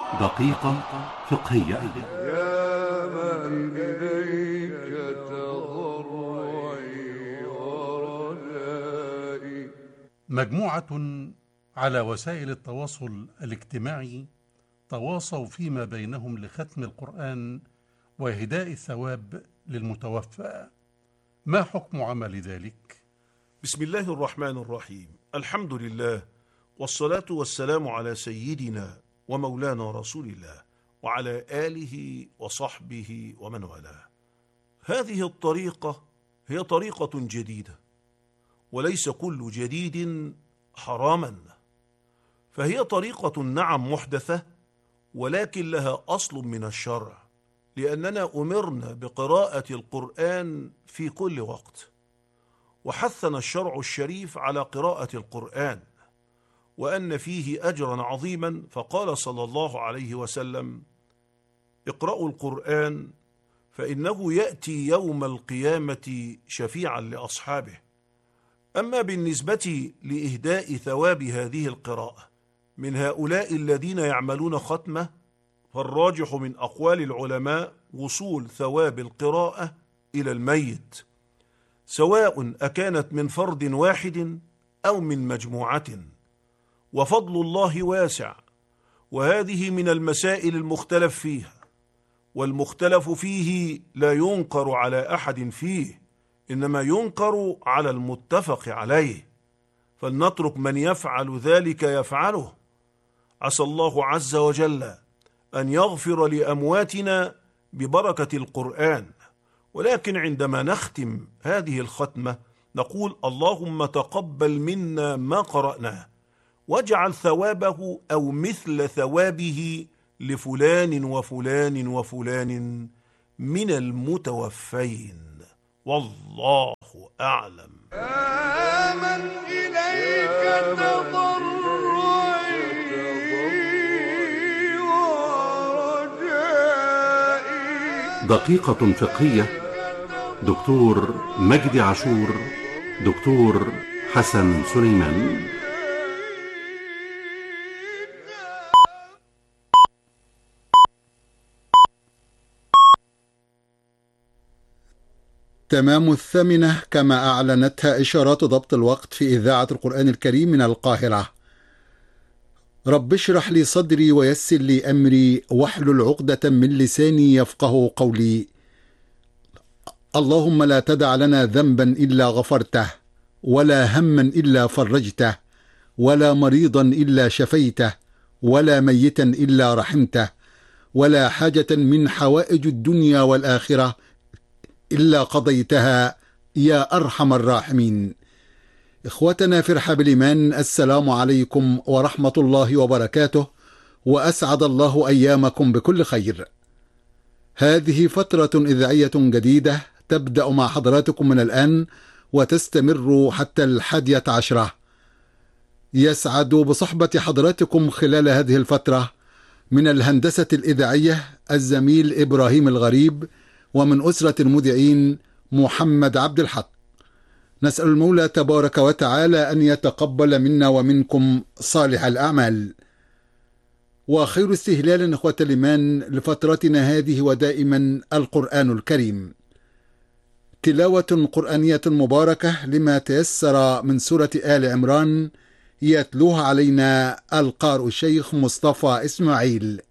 دقيقة فقهية. يا من إليك تضرعي ورجائي. مجموعة على وسائل التواصل الاجتماعي تواصوا فيما بينهم لختم القرآن وإهداء الثواب للمتوفى. ما حكم عمل ذلك؟ بسم الله الرحمن الرحيم. الحمد لله، والصلاة والسلام على سيدنا ومولانا رسول الله وعلى آله وصحبه ومن والاه. هذه الطريقة هي طريقة جديدة، وليس كل جديد حراما، فهي طريقة نعم محدثة، ولكن لها أصل من الشرع، لأننا أمرنا بقراءة القرآن في كل وقت، وحثنا الشرع الشريف على قراءة القرآن، وأن فيه أجرا عظيما، فقال صلى الله عليه وسلم: اقرأوا القرآن فإنه يأتي يوم القيامة شفيعا لأصحابه. أما بالنسبة لإهداء ثواب هذه القراءة من هؤلاء الذين يعملون ختمة، فالراجح من أقوال العلماء وصول ثواب القراءة إلى الميت، سواء أكانت من فرد واحد أو من مجموعة، وفضل الله واسع، وهذه من المسائل المختلف فيها، والمختلف فيه لا ينكر على أحد فيه، إنما ينكر على المتفق عليه، فلنترك من يفعل ذلك يفعله. عسى الله عز وجل أن يغفر لأمواتنا ببركة القرآن. ولكن عندما نختم هذه الختمة نقول: اللهم تقبل منا ما قرأناه، واجعل ثوابه أو مثل ثوابه لفلان وفلان وفلان من المتوفين، والله أعلم. يا من إليك تضرعي ورجائي. دقيقة فقهية. دكتور مجدي عاشور، دكتور حسن سليمان. تمام 8 كما أعلنتها إشارات ضبط الوقت في إذاعة القرآن الكريم من القاهرة. رب اشرح لي صدري ويسر لي أمري واحلل عقدة من لساني يفقه قولي. اللهم لا تدع لنا ذنبا إلا غفرته، ولا هما إلا فرجته، ولا مريضا إلا شفيته، ولا ميتا إلا رحمته، ولا حاجة من حوائج الدنيا والآخرة إلا قضيتها يا أرحم الراحمين. إخوتنا في رحاب الإيمان، السلام عليكم ورحمة الله وبركاته، وأسعد الله أيامكم بكل خير. هذه فترة إذاعية جديدة تبدأ مع حضراتكم من الآن وتستمر حتى 11. يسعد بصحبة حضراتكم خلال هذه الفترة من الهندسة الإذاعية الزميل إبراهيم الغريب، ومن أسرة المذيعين محمد عبد الحق. نسأل المولى تبارك وتعالى أن يتقبل منا ومنكم صالح الأعمال. وخير استهلال إخوة الإيمان لفترتنا هذه ودائما القرآن الكريم، تلاوة قرآنية مباركة لما تيسر من سورة آل عمران، يتلوها علينا القارئ الشيخ مصطفى إسماعيل.